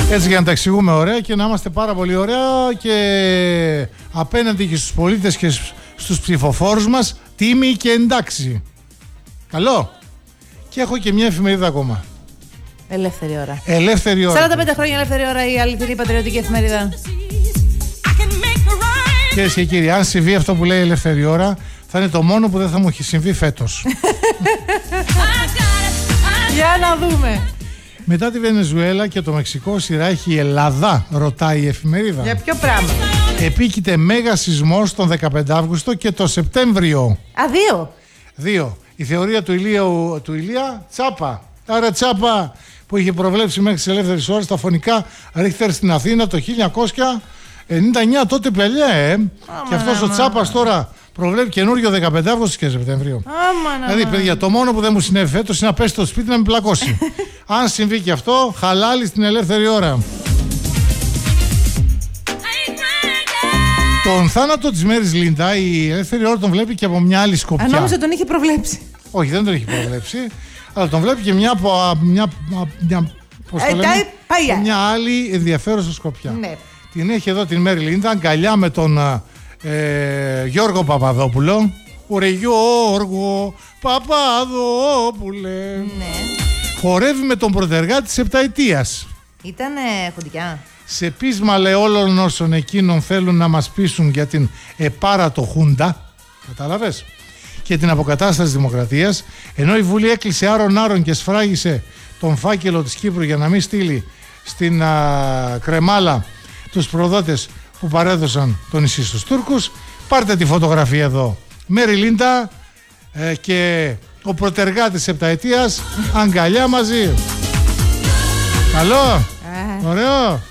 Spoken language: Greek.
Έτσι για να τα εξηγούμε ωραία και να είμαστε πάρα πολύ ωραία και απέναντι και στους πολίτες και στους ψηφοφόρους μας τίμοι και εντάξει. Καλό. Και έχω και μια εφημερίδα ακόμα. Ελεύθερη ώρα. Ελεύθερη ώρα. 45 χρόνια ελεύθερη ώρα, η αληθινή πατριωτική εφημερίδα. Κυρίες και κύριοι, αν συμβεί αυτό που λέει ελεύθερη ώρα, θα είναι το μόνο που δεν θα μου έχει συμβεί φέτος. Για να δούμε. Μετά τη Βενεζουέλα και το Μεξικό, σειρά έχει η Ελλάδα, ρωτάει η εφημερίδα. Για ποιο πράγμα? Επίκειται μέγα σεισμός τον 15 Αύγουστο και το Σεπτέμβριο. Δύο. Η θεωρία του Ηλία Τσάπα. Άρα Τσάπα που είχε προβλέψει μέχρι τις ελεύθερες ώρες τα φωνικά Ρίχτερ στην Αθήνα το 1999, τότε παλιά, και αυτός ο Τσάπας τώρα προβλέπει καινούριο 15 Αύγουστο και Σεπτέμβριο. Δηλαδή, παιδιά, το μόνο που δεν μου συνέβη φέτος είναι να πέσει στο σπίτι να με πλακώσει. Αν συμβεί και αυτό, χαλάλι στην ελεύθερη ώρα. Τον θάνατο της Μέρης Λίντα, η ελεύθερη ώρα τον βλέπει και από μια άλλη σκοπιά. Αν νόμιζα τον είχε προβλέψει. Όχι, δεν τον έχει προβλέψει, αλλά τον βλέπει και μια άλλη ενδιαφέρουσα σκοπιά. Ναι. Την έχει εδώ την Μέρη Λίντα, αγκαλιά με τον Γιώργο Παπαδόπουλο. Ωρε Γιώργο Παπαδόπουλε. Ναι. Χορεύει με τον πρωτεργάτη της επταετίας. Ήτανε χοντικιά. Σε πείσμα λέει όλων όσων εκείνων θέλουν να μας πείσουν για την επάρατο χούντα, κατάλαβες, και την αποκατάσταση δημοκρατίας, ενώ η Βουλή έκλεισε άρον και σφράγισε τον φάκελο της Κύπρου για να μην στείλει στην κρεμάλα τους προδότες που παρέδωσαν το νησί στους Τούρκους. Πάρτε τη φωτογραφία εδώ. Μέρη Λίντα και ο πρωτεργάτης επταετίας αγκαλιά μαζί. Καλό, ωραίο.